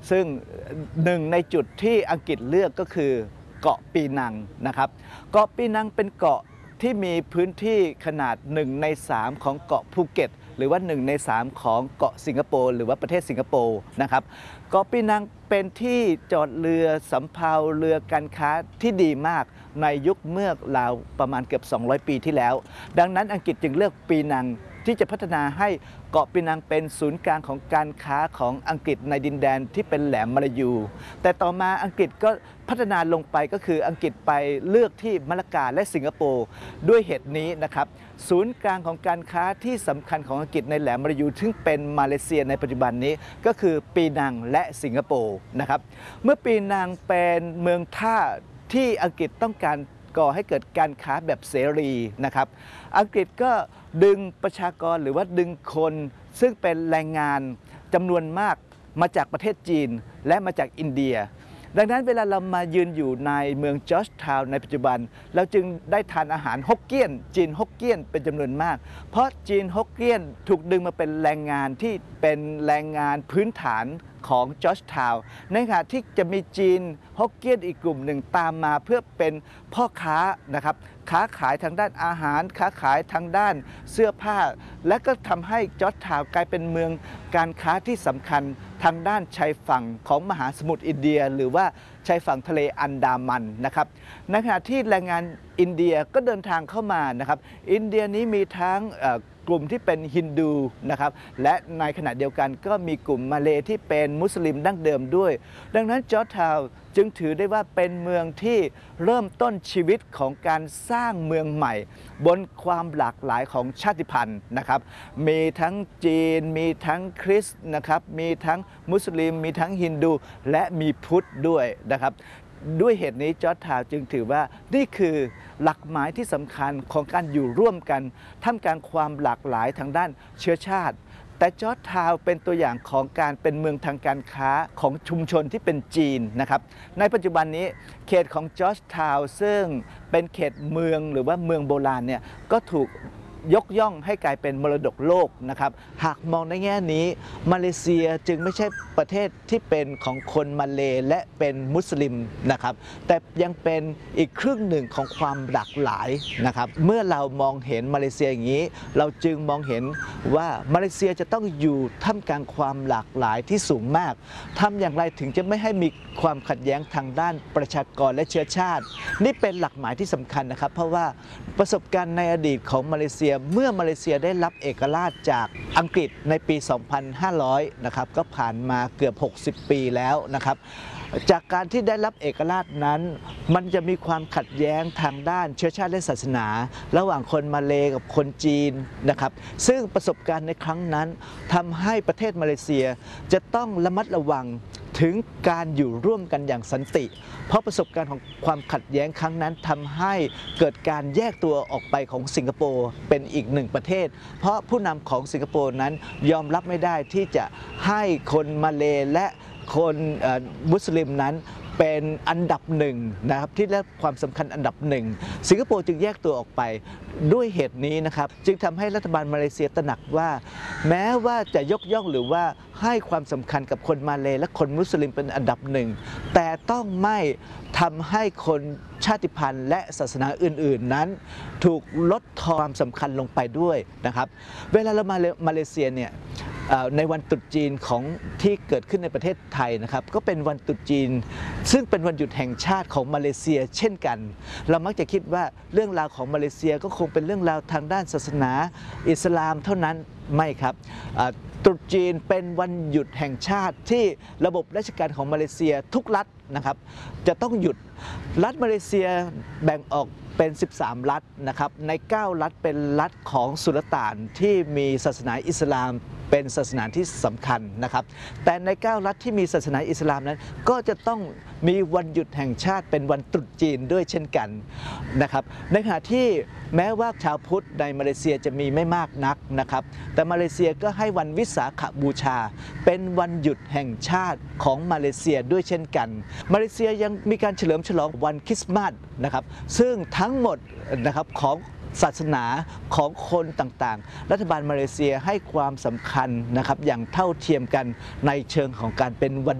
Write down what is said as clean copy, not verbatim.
ซึ่งหนึ่งในจุดที่อังกฤษเลือกก็คือเกาะปีนังนะครับเกาะปีนังเป็นเกาะที่มีพื้นที่ขนาด1 ใน 3ของเกาะภูเก็ตหรือว่า1 ใน 3ของเกาะสิงคโปร์หรือว่าประเทศสิงคโปร์นะครับเกาะปีนังเป็นที่จอดเรือสำเภาเรือการค้าที่ดีมากในยุคเมื่อราวประมาณเกือบ200 ปีที่แล้วดังนั้นอังกฤษจึงเลือกปีนังที่จะพัฒนาให้เกาะปีนังเป็นศูนย์กลางของการค้าของอังกฤษในดินแดนที่เป็นแหลมมลายูแต่ต่อมาอังกฤษก็พัฒนาลงไปก็คืออังกฤษไปเลือกที่มะละกาและสิงคโปร์ด้วยเหตุนี้นะครับศูนย์กลางของการค้าที่สำคัญของอังกฤษในแหลมมลายูซึ่งเป็นมาเลเซียในปัจจุบันนี้ก็คือปีนังและสิงคโปร์นะครับเมื่อปีนังเป็นเมืองท่าที่อังกฤษต้องการก่อให้เกิดการค้าแบบเสรีนะครับอังกฤษก็ดึงประชากรหรือว่าดึงคนซึ่งเป็นแรงงานจำนวนมากมาจากประเทศจีนและมาจากอินเดียดังนั้นเวลาเรามายืนอยู่ในเมืองจอร์จทาวน์ในปัจจุบันเราจึงได้ทานอาหารฮกเกี้ยนจีนฮกเกี้ยนเป็นจำนวนมากเพราะจีนฮกเกี้ยนถูกดึงมาเป็นแรงงานที่เป็นแรงงานพื้นฐานของจอร์จทาวน์ในขณะที่จะมีจีนฮกเกี้ยนอีกกลุ่มหนึ่งตามมาเพื่อเป็นพ่อค้านะครับค้าขายทางด้านอาหารค้าขายทางด้านเสื้อผ้าและก็ทำให้จอร์จทาวน์กลายเป็นเมืองการค้าที่สำคัญทางด้านชายฝั่งของมหาสมุทรอินเดียหรือว่าชายฝั่งทะเลอันดามันนะครับในขณะที่แรงงานอินเดียก็เดินทางเข้ามานะครับอินเดียนี้มีทั้งกลุ่มที่เป็นฮินดูนะครับและในขณะเดียวกันก็มีกลุ่มมาเลย์ที่เป็นมุสลิมดั้งเดิมด้วยดังนั้นจอร์จทาวน์จึงถือได้ว่าเป็นเมืองที่เริ่มต้นชีวิตของการสร้างเมืองใหม่บนความหลากหลายของชาติพันธุ์นะครับมีทั้งจีนมีทั้งคริสต์นะครับมีทั้งมุสลิมมีทั้งฮินดูและมีพุทธด้วยนะครับด้วยเหตุนี้จอร์จทาวน์จึงถือว่านี่คือหลักหมายที่สำคัญของการอยู่ร่วมกันท่ามกลางความหลากหลายทางด้านเชื้อชาติแต่จอร์จทาวน์เป็นตัวอย่างของการเป็นเมืองทางการค้าของชุมชนที่เป็นจีนนะครับในปัจจุบันนี้เขตของจอร์จทาวน์ซึ่งเป็นเขตเมืองหรือว่าเมืองโบราณเนี่ยก็ถูกยกย่องให้กลายเป็นมรดกโลกนะครับหากมองในแง่นี้มาเลเซียจึงไม่ใช่ประเทศที่เป็นของคนมาเลและเป็นมุสลิมนะครับแต่ยังเป็นอีกครึ่งหนึ่งของความหลากหลายนะครับเมื่อเรามองเห็นมาเลเซียอย่างนี้เราจึงมองเห็นว่ามาเลเซียจะต้องอยู่ท่ามกลางความหลากหลายที่สูงมากทำอย่างไรถึงจะไม่ให้มีความขัดแย้งทางด้านประชากรและเชื้อชาตินี่เป็นหลักหมายที่สำคัญนะครับเพราะว่าประสบการณ์ในอดีตของมาเลเซียเมื่อมาเลเซียได้รับเอกราชจากอังกฤษในปี 2500 นะครับก็ผ่านมาเกือบ 60 ปีแล้วนะครับจากการที่ได้รับเอกราชนั้นมันจะมีความขัดแย้งทางด้านเชื้อชาติและศาสนาระหว่างคนมาเลกับคนจีนนะครับซึ่งประสบการณ์ในครั้งนั้นทำให้ประเทศมาเลเซียจะต้องระมัดระวังถึงการอยู่ร่วมกันอย่างสันติเพราะประสบการณ์ของความขัดแย้งครั้งนั้นทำให้เกิดการแยกตัวออกไปของสิงคโปร์เป็นอีกหนึ่งประเทศเพราะผู้นำของสิงคโปร์นั้นยอมรับไม่ได้ที่จะให้คนมาเลและคนมุสลิมนั้นเป็นอันดับหนึ่งนะครับที่ได้ความสำคัญอันดับหนึ่งสิงคโปร์จึงแยกตัวออกไปด้วยเหตุนี้นะครับจึงทำให้รัฐบาลมาเลเซียตระหนักว่าแม้ว่าจะยกย่องหรือว่าให้ความสำคัญกับคนมาเลและคนมุสลิมเป็นอันดับหนึ่งแต่ต้องไม่ทำให้คนชาติพันธุ์และศาสนาอื่นๆนั้นถูกลดทอนความสำคัญลงไปด้วยนะครับเวลาเรามาเลเซียเนี่ยในวันตรุษจีนของที่เกิดขึ้นในประเทศไทยนะครับก็เป็นวันตรุษจีนซึ่งเป็นวันหยุดแห่งชาติของมาเลเซียเช่นกันเรามักจะคิดว่าเรื่องราวของมาเลเซียก็คงเป็นเรื่องราวทางด้านศาสนาอิสลามเท่านั้นไม่ครับตรุษจีนเป็นวันหยุดแห่งชาติที่ระบบราชการของมาเลเซียทุกรัฐนะครับจะต้องหยุดรัฐมาเลเซียแบ่งออกเป็น13รัฐนะครับใน9รัฐเป็นรัฐของสุลต่านที่มีศาสนาอิสลามเป็นศาสนาที่สำคัญนะครับแต่ใน9รัฐที่มีศาสนาอิสลามนั้นก็จะต้องมีวันหยุดแห่งชาติเป็นวันตรุษจีนด้วยเช่นกันนะครับในขณะที่แม้ว่าชาวพุทธในมาเลเซียจะมีไม่มากนักนะครับแต่มาเลเซียก็ให้วันวิสาขบูชาเป็นวันหยุดแห่งชาติของมาเลเซียด้วยเช่นกันมาเลเซียยังมีการเฉลิมฉลองวันคริสต์มาสนะครับซึ่งทั้งหมดนะครับของศาสนาของคนต่างๆรัฐบาลมาเลเซียให้ความสำคัญนะครับอย่างเท่าเทียมกันในเชิงของการเป็นวัน